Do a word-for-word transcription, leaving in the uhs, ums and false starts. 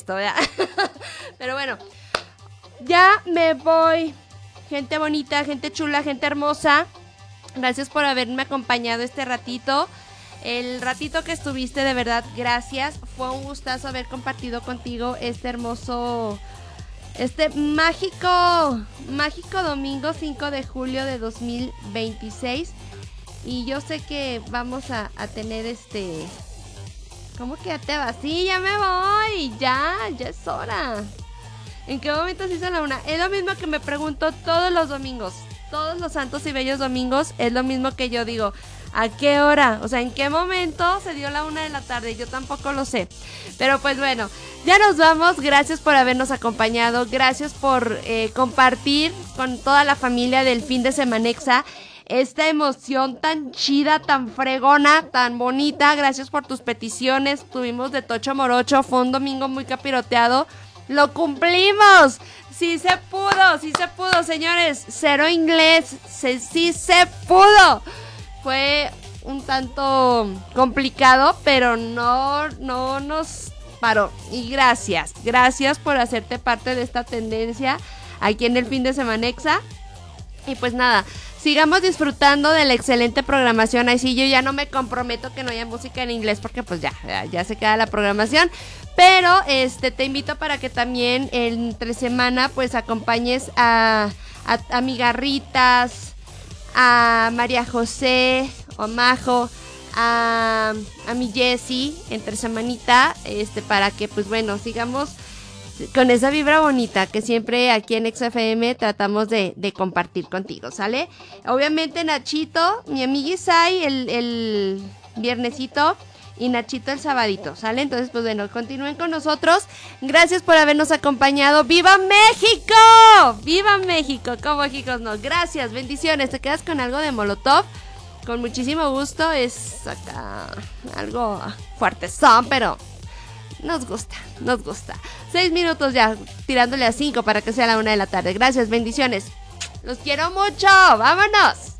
esto, ¿verdad? Pero bueno, ya me voy. Gente bonita, gente chula, gente hermosa. Gracias por haberme acompañado este ratito. El ratito que estuviste, de verdad, gracias. Fue un gustazo haber compartido contigo este hermoso, este mágico, mágico domingo cinco de julio de dos mil veintiséis. Y yo sé que vamos a, a tener este... ¿Cómo que ya te vas? Sí, ya me voy. Ya, ya es hora. ¿En qué momento se hizo la una? Es lo mismo que me pregunto todos los domingos. Todos los santos y bellos domingos es lo mismo que yo digo. ¿A qué hora? O sea, ¿en qué momento se dio la una de la tarde? Yo tampoco lo sé. Pero pues bueno, ya nos vamos. Gracias por habernos acompañado. Gracias por eh, compartir con toda la familia del fin de Semanexa esta emoción tan chida, tan fregona, tan bonita. Gracias por tus peticiones. Tuvimos de Tocho Morocho. Fue un domingo muy capiroteado. ¡Lo cumplimos! ¡Sí se pudo! ¡Sí se pudo, señores! Cero inglés. Sí, sí se pudo. Fue un tanto complicado, pero no, no nos paró. Y gracias, gracias por hacerte parte de esta tendencia aquí en el fin de Semanexa. Y pues nada, sigamos disfrutando de la excelente programación. Ahí sí, yo ya no me comprometo que no haya música en inglés porque pues ya, ya, ya se queda la programación. Pero este te invito para que también entre semana pues acompañes a, a, a mi Garritas, a María José, o Majo, a, a mi Jessie, entre semanita, este, para que, pues bueno, sigamos con esa vibra bonita que siempre aquí en X F M tratamos de, de compartir contigo, ¿sale? Obviamente Nachito, mi amiga Isai, el, el viernesito, y Nachito el sabadito, ¿sale? Entonces, pues bueno, continúen con nosotros. Gracias por habernos acompañado. ¡Viva México! ¡Viva México! Como México no. Gracias, bendiciones. Te quedas con algo de Molotov. Con muchísimo gusto. Es acá algo fuertezón, pero nos gusta, nos gusta. Seis minutos ya, tirándole a cinco para que sea la una de la tarde. Gracias, bendiciones. Los quiero mucho. ¡Vámonos!